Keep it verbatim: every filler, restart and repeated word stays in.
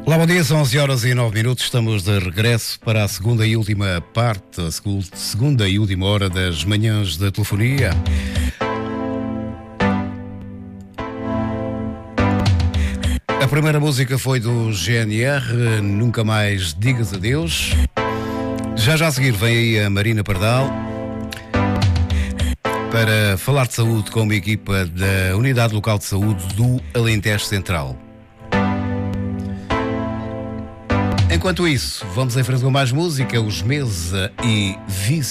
Olá, bom dia, são onze horas e nove minutos, estamos de regresso para a segunda e última parte, a segunda e última hora das manhãs da telefonia. A primeira música foi do G N R, Nunca Mais Digas Adeus. Já já a seguir vem aí a Marina Pardal para falar de saúde com uma equipa da Unidade Local de Saúde do Alentejo Central. Enquanto isso, vamos em frente com mais música, os Mesa e Vício.